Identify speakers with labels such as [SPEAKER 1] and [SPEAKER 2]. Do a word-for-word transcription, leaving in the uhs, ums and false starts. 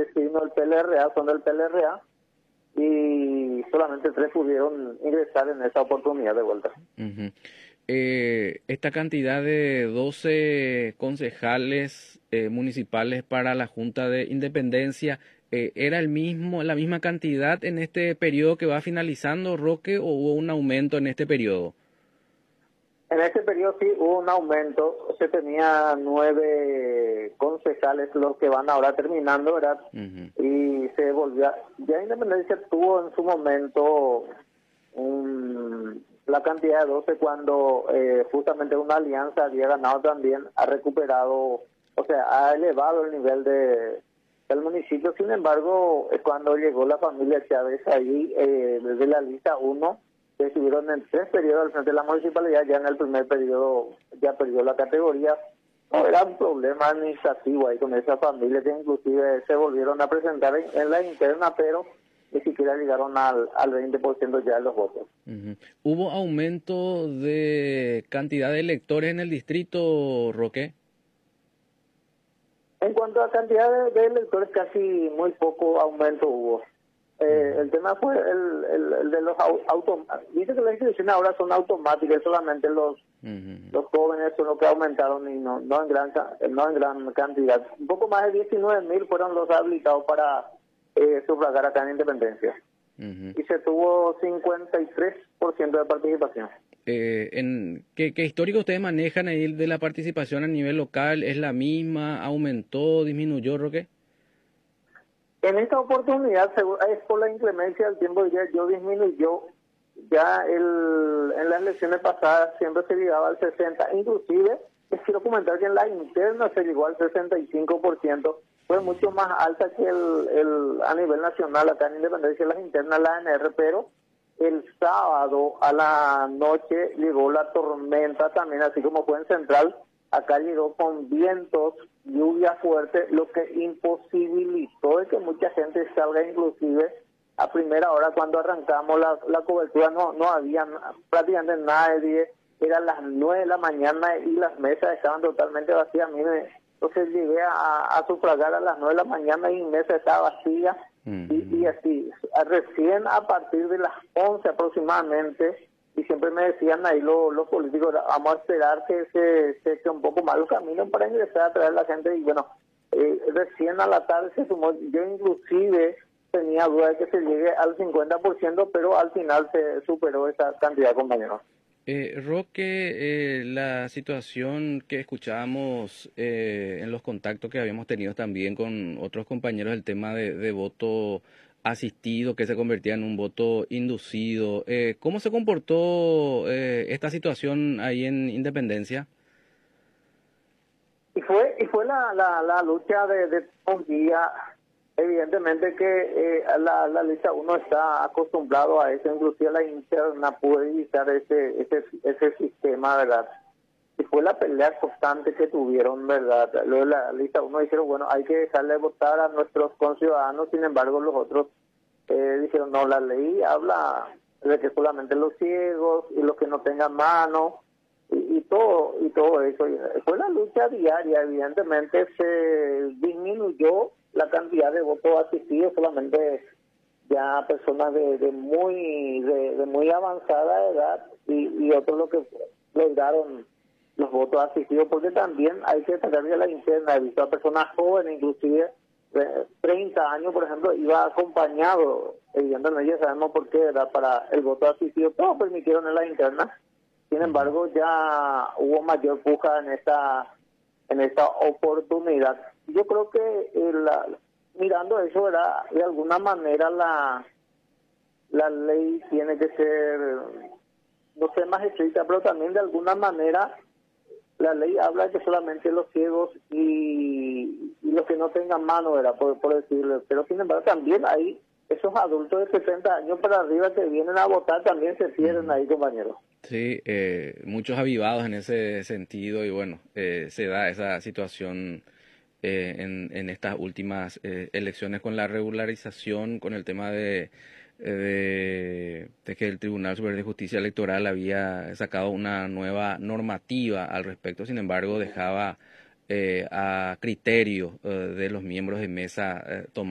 [SPEAKER 1] familias que vino del P L R A son del P L R A y solamente tres pudieron ingresar en esa oportunidad de vuelta.
[SPEAKER 2] Uh-huh. Eh, esta cantidad de doce concejales eh, municipales para la Junta de Independencia, eh, ¿era el mismo, la misma cantidad en este periodo que va finalizando, Roque, o hubo un aumento en este periodo?
[SPEAKER 1] En este periodo sí hubo un aumento, se tenía nueve concejales los que van ahora terminando, ¿verdad? Uh-huh. Y se volvió, ya Independencia tuvo en su momento un, la cantidad de doce cuando eh, justamente una alianza había ganado también, ha recuperado, o sea, ha elevado el nivel de del municipio. Sin embargo, cuando llegó la familia Chávez ahí, eh, desde la lista uno, que estuvieron en tres periodos al frente de la municipalidad, ya en el primer periodo ya perdió la categoría. No, era un problema administrativo ahí con esa familia, que inclusive se volvieron a presentar en, en la interna, pero ni siquiera llegaron al, al veinte por ciento ya de los votos.
[SPEAKER 2] Uh-huh. ¿Hubo aumento de cantidad de electores en el distrito, Roque?
[SPEAKER 1] En cuanto a cantidad de, de electores, casi muy poco aumento hubo. Eh, el tema fue el, el, el de los autos. Dice que las inscripciones ahora son automáticas, solamente los uh-huh. los jóvenes son los que aumentaron y no no en gran no en gran cantidad. Un poco más de diecinueve mil fueron los habilitados para eh, sufragar acá en Independencia. Uh-huh. Y se tuvo cincuenta y tres por ciento de participación.
[SPEAKER 2] Eh, en, ¿qué, ¿Qué histórico ustedes manejan ahí de la participación a nivel local? ¿Es la misma? ¿Aumentó? ¿Disminuyó, Roque?
[SPEAKER 1] En esta oportunidad, es por la inclemencia del tiempo, ya yo disminuyó. Ya el, en las elecciones pasadas siempre se llegaba al sesenta por ciento. Inclusive, les quiero comentar que en la interna se llegó al sesenta y cinco por ciento. Fue mucho más alta que el, el a nivel nacional, acá en Independencia, las internas, la A N R, pero el sábado a la noche llegó la tormenta también, así como fue en Central. Acá llegó con vientos, lluvia fuerte, lo que imposibilitó de que mucha gente salga, inclusive a primera hora cuando arrancamos la, la cobertura no no había prácticamente nadie, eran las nueve de la mañana y las mesas estaban totalmente vacías. Mire, entonces llegué a, a sufragar a las nueve de la mañana y mi mesa estaba vacía. Uh-huh. y, y así, recién a partir de las once aproximadamente, y siempre me decían ahí los, los políticos, vamos a esperar que se, se eche un poco más el camino para ingresar a traer a la gente, y bueno, eh, recién a la tarde se sumó. Yo inclusive tenía duda de que se llegue al cincuenta por ciento, pero al final se superó esa cantidad, compañeros.
[SPEAKER 2] Eh, Roque, eh, la situación que escuchábamos eh, en los contactos que habíamos tenido también con otros compañeros, el tema de, de voto asistido que se convertía en un voto inducido. Eh, ¿Cómo se comportó eh, esta situación ahí en Independencia?
[SPEAKER 1] Y fue y fue la, la, la lucha de, de un día. Evidentemente que eh, la, la lista uno está acostumbrado a eso, inclusive la interna puede evitar ese, ese, ese sistema, ¿verdad? Y fue la pelea constante que tuvieron, ¿verdad? Luego la lista uno dijeron, bueno, hay que dejarle votar a nuestros conciudadanos, sin embargo los otros eh, dijeron, no, la ley habla de que solamente los ciegos y los que no tengan mano y, y todo y todo eso. Y fue la lucha diaria, evidentemente se disminuyó la cantidad de votos asistidos, solamente ya personas de, de muy de, de muy avanzada edad y, y otros lo que lograron los votos asistidos, porque también hay que destacar que la interna, he visto a personas jóvenes, inclusive de treinta años, por ejemplo, iba acompañado, evidentemente ya sabemos por qué, ¿verdad? Para el voto asistido, todos permitieron en la interna. Sin embargo, ya hubo mayor puja en esta en esta oportunidad. Yo creo que eh, la, mirando eso, ¿verdad? De alguna manera la la ley tiene que ser, no sé, más estricta, pero también de alguna manera la ley habla de que solamente los ciegos y, y los que no tengan mano, ¿verdad? Por, por decirlo. Pero sin embargo también hay esos adultos de sesenta años para arriba que vienen a votar, también se pierden ahí, compañeros.
[SPEAKER 2] Sí, eh, muchos avivados en ese sentido y bueno, eh, se da esa situación eh, en, en estas últimas eh, elecciones con la regularización, con el tema de, de, de que el Tribunal Superior de Justicia Electoral había sacado una nueva normativa al respecto, sin embargo dejaba eh, a criterio eh, de los miembros de mesa eh, tomar